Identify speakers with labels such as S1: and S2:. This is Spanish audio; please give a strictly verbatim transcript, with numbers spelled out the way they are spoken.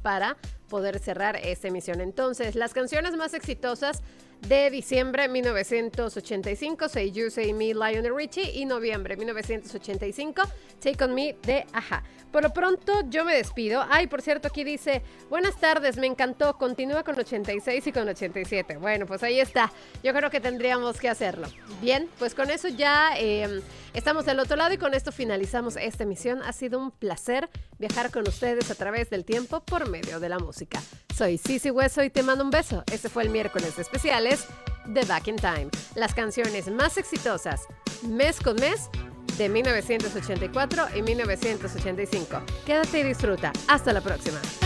S1: para poder cerrar esta emisión. Entonces, las canciones más exitosas de diciembre mil novecientos ochenta y cinco, Say You, Say Me, Lionel Richie, y noviembre mil novecientos ochenta y cinco, Take On Me de Ajá. Por lo pronto, yo me despido. Ay, por cierto, aquí dice, buenas tardes, me encantó, continúa con ochenta y seis y con ochenta y siete. Bueno, pues ahí está. Yo creo que tendríamos que hacerlo. Bien, pues con eso ya eh, estamos del otro lado y con esto finalizamos esta emisión. Ha sido un placer viajar con ustedes a través del tiempo por medio de la música. Soy Sisi Hueso y te mando un beso. Este fue el miércoles de especiales de Back in Time. Las canciones más exitosas mes con mes de mil novecientos ochenta y cuatro y mil novecientos ochenta y cinco. Quédate y disfruta. Hasta la próxima.